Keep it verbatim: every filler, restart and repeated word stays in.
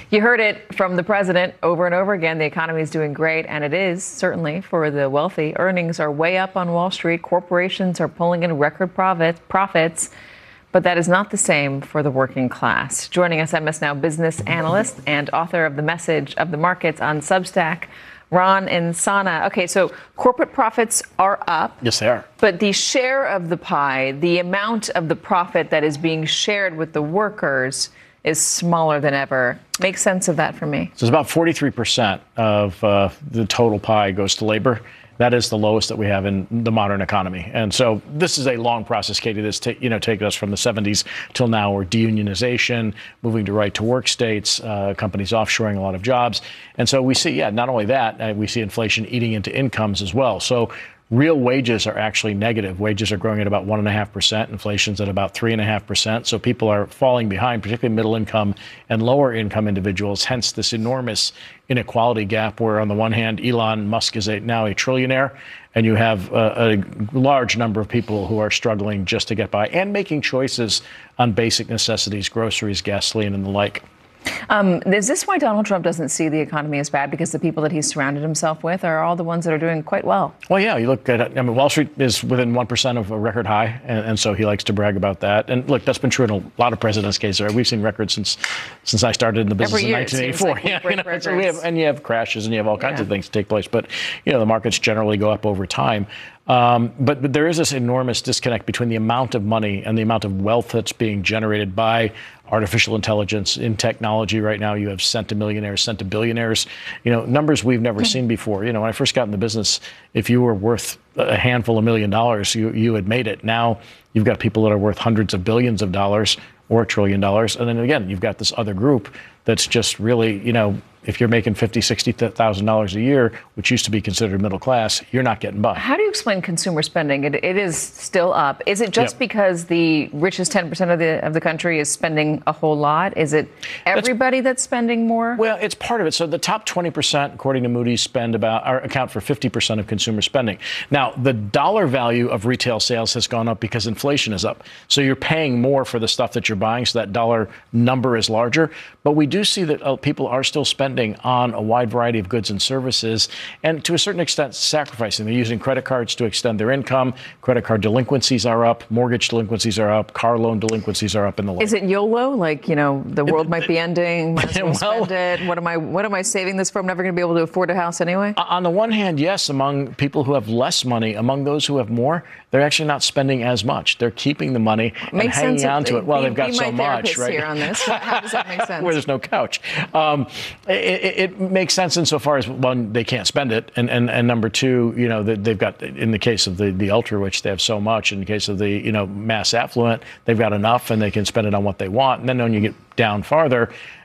You heard it from the president over and over again. The economy is doing great, and it is certainly for the wealthy. Earnings are way up on Wall Street. Corporations are pulling in record profit, profits. But that is not the same for the working class. Joining us, M S Now business analyst and author of The Message of the Markets on Substack, Ron Insana. Okay, so corporate profits are up. Yes, they are. But the share of the pie, the amount of the profit that is being shared with the workers is smaller than ever. Make sense of that for me. So it's about forty-three percent of uh, the total pie goes to labor. That is the lowest that we have in the modern economy. And so this is a long process, Katie, that's ta- you know, taken us from the seventies till now, where deunionization, moving to right to work states, uh, companies offshoring a lot of jobs. And so we see, yeah, not only that, uh, we see inflation eating into incomes as well. So real wages are actually negative. Wages are growing at about one and a half percent. Inflation's at about three and a half percent. So people are falling behind, particularly middle income and lower income individuals. Hence this enormous inequality gap where on the one hand, Elon Musk is a, now a trillionaire, and you have a, a large number of people who are struggling just to get by and making choices on basic necessities, groceries, gasoline, and the like. Um, is this why Donald Trump doesn't see the economy as bad? Because the people that he's surrounded himself with are all the ones that are doing quite well. Well, yeah, you look at it. I mean, Wall Street is within one percent of a record high. And, and so he likes to brag about that. And look, that's been true in a lot of presidents' cases. Right? We've seen records since since I started in the business in nineteen eighty-four. Like yeah, you know, so we have, and you have crashes and you have all kinds yeah. of things take place. But, you know, the markets generally go up over time. Um, but, but there is this enormous disconnect between the amount of money and the amount of wealth that's being generated by artificial intelligence in technology. Right now, you have centimillionaires, centibillionaires, you know, numbers we've never seen before. You know, when I first got in the business, if you were worth a handful of million dollars, you, you had made it. Now you've got people that are worth hundreds of billions of dollars or a trillion dollars. And then again, you've got this other group that's just really, you know, if you're making fifty thousand dollars, sixty thousand dollars a year, which used to be considered middle class, you're not getting by. How do you explain consumer spending? It, it is still up. Is it just yep. because the richest ten percent of the of the country is spending a whole lot? Is it everybody that's, that's spending more? Well, it's part of it. So the top twenty percent, according to Moody's, spend about or account for fifty percent of consumer spending. Now, the dollar value of retail sales has gone up because inflation is up. So you're paying more for the stuff that you're buying, so that dollar number is larger. But we do see that uh, people are still spending on a wide variety of goods and services, and to a certain extent sacrificing. They're using credit cards to extend their income. Credit card delinquencies are up. Mortgage delinquencies are up. Car loan delinquencies are up in the like. Is it YOLO? Like, you know, the world might be ending. Might as well, well spend it. What am I, what am I saving this for? I'm never going to be able to afford a house anyway. On the one hand, yes, among people who have less money, among those who have more, they're actually not spending as much. They're keeping the money and Makes hanging on to it. Well, be, they've got be so much, right? Here on this. How does that make sense? Where there's no couch. Um, it, it, it makes sense insofar as, one, they can't spend it, and and, and number two, you know, they've got, in the case of the, the ultra rich, they have so much. In the case of the, you know, mass affluent, they've got enough and they can spend it on what they want. And then when you get down farther,